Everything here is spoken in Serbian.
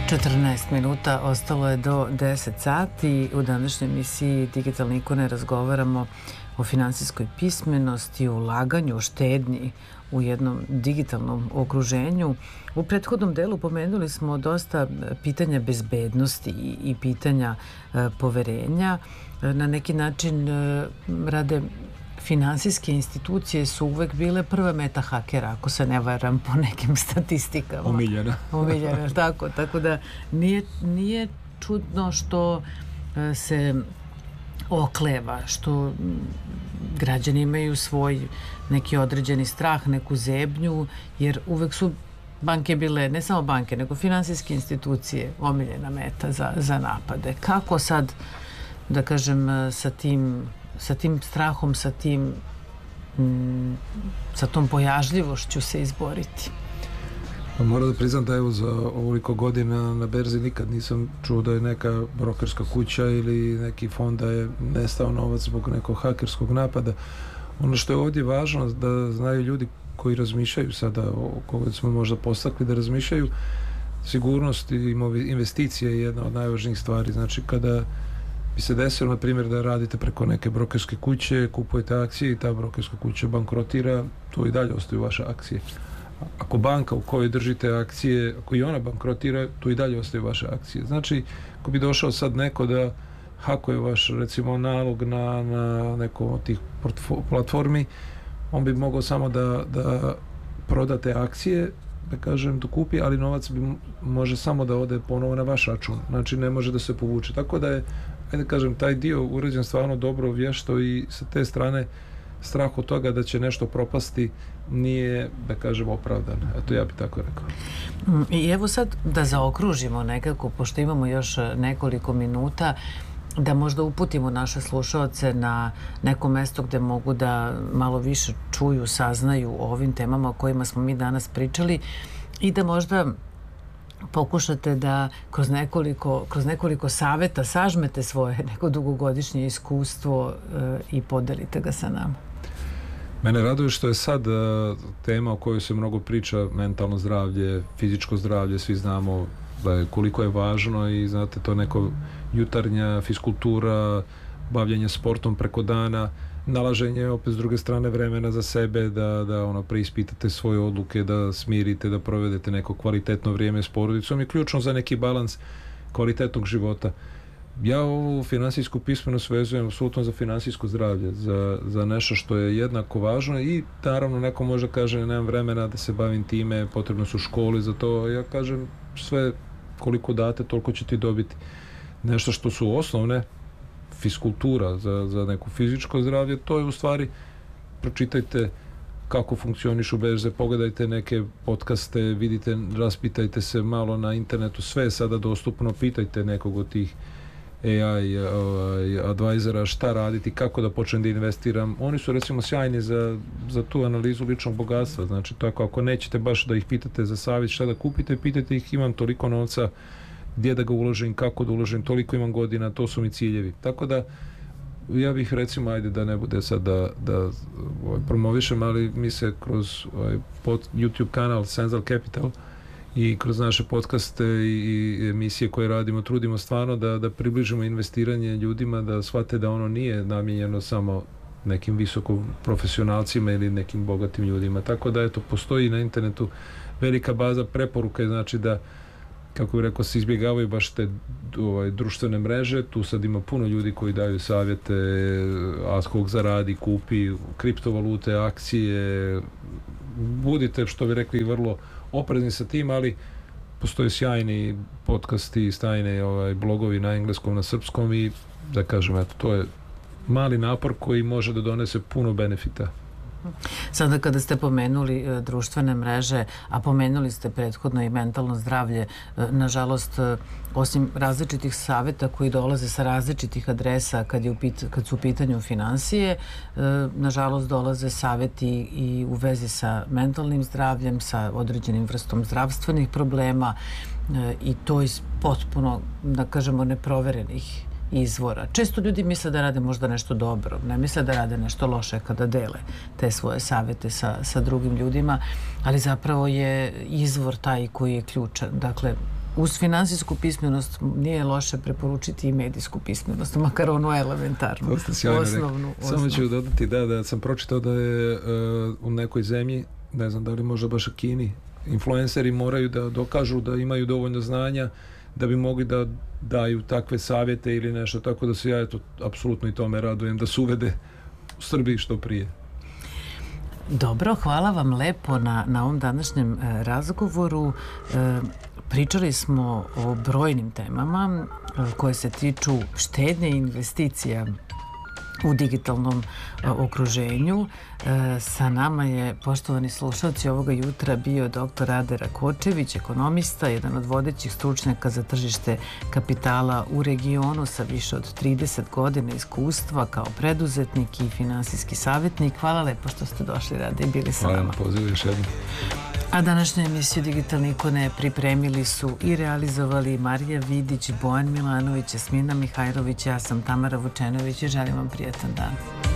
14 minuta, ostalo je do 10 sati. U današnjoj emisiji Digitalne ikone razgovaramo o finansijskoj pismenosti, o ulaganju, o štednji u jednom digitalnom okruženju. U prethodnom delu pomenuli smo dosta pitanja bezbednosti i pitanja poverenja. Na neki način rade finansijske institucije su uvek bile prva meta hakera, ako se ne varam po nekim statistikama. Omiljena, tako da nije čudno što se okleva, što građani imaju svoj neki određeni strah, neku zebnju, jer uvek su banke bile, ne samo banke, nego finansijske institucije omiljena meta za napade. Kako sad, da kažem, sa tim strahom, sa tom pojažljivošću se izboriti? Moram da priznam da evo za ovoliko godina na berzi nikad nisam čuo da je neka brokerska kuća ili neki fond da je nestao novac zbog nekog hakerskog napada. Ono što je ovdje važno da znaju ljudi koji razmišljaju sada, o koga smo možda postakli da razmišljaju, sigurnost i investicije je jedna od najvažnijih stvari. Znači kada bi se desilo, na primjer, da radite preko neke brokerske kuće, kupujete akcije i ta brokerska kuća bankrotira, to i dalje ostaju vaše akcije. Ako banka u kojoj držite akcije, ako i ona bankrotira, tu i dalje ostaju vaše akcije. Znači, ako bi došao sad neko da hakuje vaš, recimo, nalog na nekom od tih platformi, on bi mogao samo da prodate akcije, da kažem, dokupi, ali novac može samo da ode ponovo na vaš račun. Znači, ne može da se povuče. Tako da je, ajde kažem, taj dio urađen stvarno dobro, vješto i sa te strane strah od toga da će nešto propasti nije, da kažem, opravdan. Eto, ja bih tako rekao. I evo sad da zaokružimo nekako, pošto imamo još nekoliko minuta, da možda uputimo naše slušaoce na neko mesto gde mogu da malo više čuju, saznaju o ovim temama o kojima smo mi danas pričali i da možda pokušate da kroz nekoliko saveta sažmete svoje neko dugogodišnje iskustvo i podelite ga sa nama. Mene raduje što je sad tema o kojoj se mnogo priča, mentalno zdravlje, fizičko zdravlje, svi znamo da je koliko je važno i znate to neko jutarnja fiskultura, bavljenje sportom preko dana, nalaženje opet s druge strane vremena za sebe, da preispitate svoje odluke, da smirite, da provedete neko kvalitetno vrijeme s porodicom je ključno za neki balans kvalitetnog života. Ja ovu finansijsku pismenost vezujem apsolutno za finansijsko zdravlje, za nešto što je jednako važno i naravno neko može kaže nemam vremena da se bavim time, potrebno su školi za to, ja kažem sve koliko date toliko ćete dobiti. Nešto što su osnovne fiskultura za neko fizičko zdravlje, to je u stvari pročitajte kako funkcionišu berze, pogledajte neke podcaste, vidite, raspitajte se malo na internetu, sve je sada dostupno, pitajte nekog od tih AI advisora šta raditi, kako da počnem da investiram. Oni su recimo sjajni za tu analizu ličnog bogatstva, znači tako ako nećete baš da ih pitate za savjet šta da kupite, pitajte ih imam toliko novca, gdje da ga uložim, kako da uložim, toliko imam godina, to su mi ciljevi. Tako da ja bih recimo, ajde da ne bude sad da promovišem, ali mi se kroz YouTube kanal Senzal Capital i kroz naše podcaste i emisije koje radimo, trudimo stvarno da približimo investiranje ljudima, da shvate da ono nije namijenjeno samo nekim visoko profesionalcima ili nekim bogatim ljudima. Tako da eto, postoji na internetu velika baza preporuka, znači da kako bih rekao, se izbjegavaju baš te društvene mreže, tu sad ima puno ljudi koji daju savjete, a kog zaradi, kupi kriptovalute, akcije, budite, što bi rekli, vrlo oprezni sa tim, ali postoje sjajni podcasti, stajne blogovi na engleskom, na srpskom i da kažem, eto, to je mali napor koji može da donese puno benefita. Sada kada ste pomenuli društvene mreže, a pomenuli ste prethodno i mentalno zdravlje, nažalost, osim različitih savjeta koji dolaze sa različitih adresa kad su u pitanju finansije, nažalost dolaze savjeti i u vezi sa mentalnim zdravljem, sa određenim vrstom zdravstvenih problema i to iz potpuno, da kažemo, neproverenih izvora. Često ljudi misle da rade možda nešto dobro, ne misle da rade nešto loše kada dele te svoje savjete sa drugim ljudima, ali zapravo je izvor taj koji je ključan. Dakle, uz finansijsku pismenost nije loše preporučiti i medijsku pismenost, makar onu elementarnu, osnovnu. Samo ću dodati da sam pročitao da je u nekoj zemlji, ne znam da li možda baš u Kini, influenceri moraju da dokažu da imaju dovoljno znanja da bi mogli da daju takve savjete ili nešto, tako da se ja apsolutno i tome radujem da se uvede u Srbiji što prije. Dobro, hvala vam lepo na ovom današnjem razgovoru. Pričali smo o brojnim temama koje se tiču štednje i investicija u digitalnom okruženju. Sa nama je, poštovani slušalci, ovoga jutra bio dr. Rade Rakočević, ekonomista, jedan od vodećih stručnjaka za tržište kapitala u regionu sa više od 30 godina iskustva kao preduzetnik i finansijski savjetnik. Hvala lepo što ste došli, Rade, i bili sa nama. Hvala na pozivu još jednom. A današnju emisiju Digitalne ikone pripremili su i realizovali Marija Vidić, Bojan Milanović, Jasmina Mihajlović, ja sam Tamara Vučenović i želim vam prijatan dan.